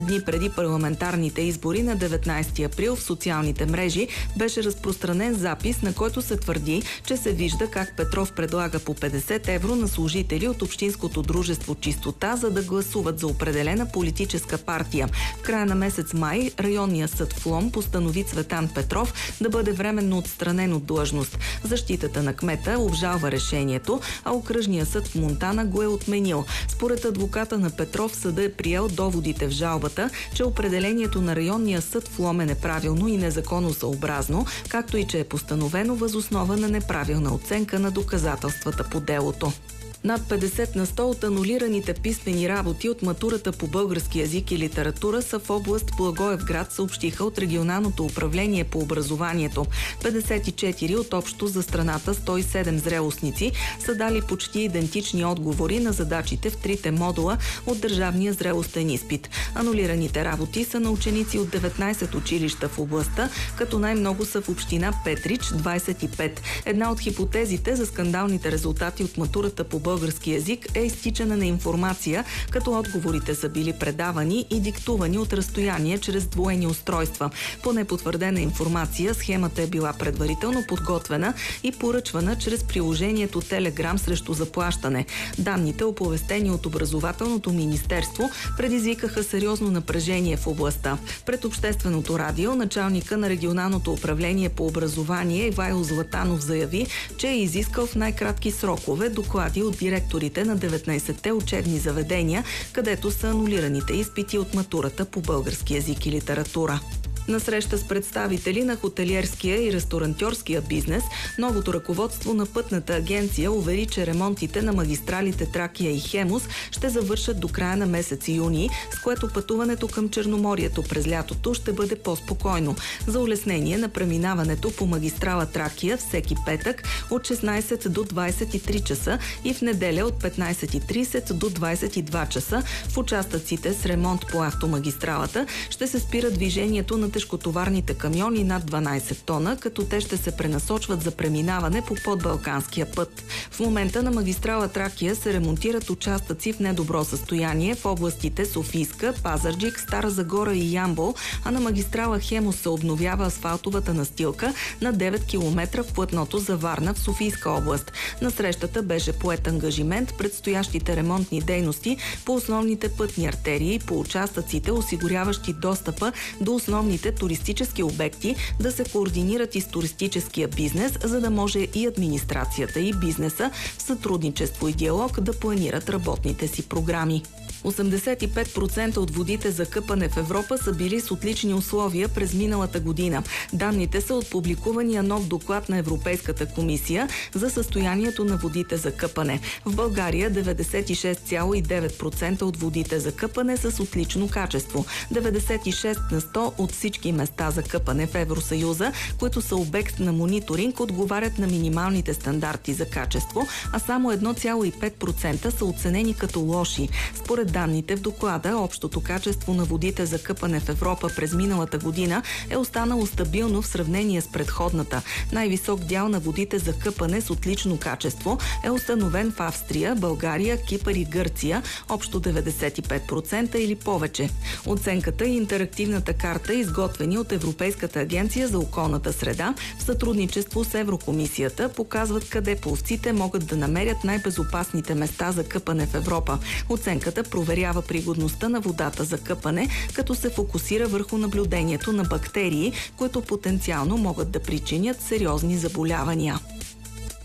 Дни преди парламентарните избори на 19 април в социалните мрежи беше разпространен запис, на който се твърди, че се вижда как Петров предлага по 50 евро на служители от Общинското дружество Чистота, за да гласуват за определена политическа партия. В края на месец май районният съд в Лом постанови Цветан Петров да бъде временно отстранен от длъжност. Защитата на кмета обжалва решението, а окръжният съд в Монтана го е отменил. Според адвоката на Петров, съда е приел доводите в жалбата, че определението на районния съд в Лом е неправилно и незаконосъобразно, както и че е постановено въз основа на неправилна оценка на доказателствата по делото. Над 50 на 100 от анулираните писмени работи от матурата по български език и литература са в област Благоевград, съобщиха от регионалното управление по образованието. 54 от общо за страната 107 зрелостници са дали почти идентични отговори на задачите в трите модула от държавния зрелостен изпит. Анулираните работи са на ученици от 19 училища в областта, като най-много са в община Петрич – 25. Една от хипотезите за скандалните резултати от матурата по български език е изтичане на информация, като отговорите са били предавани и диктувани от разстояние чрез двоени устройства. По непотвърдена информация схемата е била предварително подготвена и поръчвана чрез приложението Telegram срещу заплащане. Данните, оповестени от Образователното министерство, предизвикаха сериозно напрежение в областта. Пред Общественото радио началника на регионалното управление по образование Ивайло Златанов заяви, че е изискал в най-кратки срокове доклади от директорите на 19-те учебни заведения, където са анулираните изпити от матурата по български език и литература. На среща с представители на хотелиерския и ресторантьорския бизнес, новото ръководство на Пътната агенция увери, че ремонтите на магистралите Тракия и Хемус ще завършат до края на месец юни, с което пътуването към Черноморието през лятото ще бъде по-спокойно. За улеснение на преминаването по магистрала Тракия всеки петък от 16 до 23 часа и в неделя от 15:30 до 22 часа в участъците с ремонт по автомагистралата ще се спира движението на тежкотоварните камиони над 12 тона, като те ще се пренасочват за преминаване по подбалканския път. В момента на магистрала Тракия се ремонтират участъци в недобро състояние в областите Софийска, Пазарджик, Стара Загора и Ямбол, а на магистрала Хемус се обновява асфалтовата настилка на 9 км в платното за Варна в Софийска област. На срещата беше поет ангажимент предстоящите ремонтни дейности по основните пътни артерии, по участъците, осигуряващи достъпа до основните туристически обекти, да се координират и с туристическия бизнес, за да може и администрацията и бизнеса в сътрудничество и диалог да планират работните си програми. 85% от водите за къпане в Европа са били с отлични условия през миналата година. Данните са от публикувания нов доклад на Европейската комисия за състоянието на водите за къпане. В България 96,9% от водите за къпане са с отлично качество. 96 на 100 от всички места за къпане в Евросъюза, които са обект на мониторинг, отговарят на минималните стандарти за качество, а само 1,5% са оценени като лоши. Според данните в доклада, общото качество на водите за къпане в Европа през миналата година е останало стабилно в сравнение с предходната. Най-висок дял на водите за къпане с отлично качество е установен в Австрия, България, Кипър и Гърция, общо 95% или повече. Оценката и интерактивната карта, изготвени от Европейската агенция за околната среда в сътрудничество с Еврокомисията, показват къде пловците могат да намерят най-безопасните места за къпане в Европа. Оценката проверява пригодността на водата за къпане, като се фокусира върху наблюдението на бактерии, които потенциално могат да причинят сериозни заболявания.